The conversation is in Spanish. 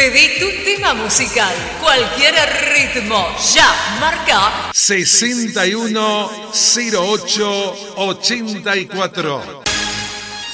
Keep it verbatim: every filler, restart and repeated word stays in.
Pedí tu tema musical, cualquier ritmo, ya, marca sesenta y uno cero ocho ochenta y cuatro.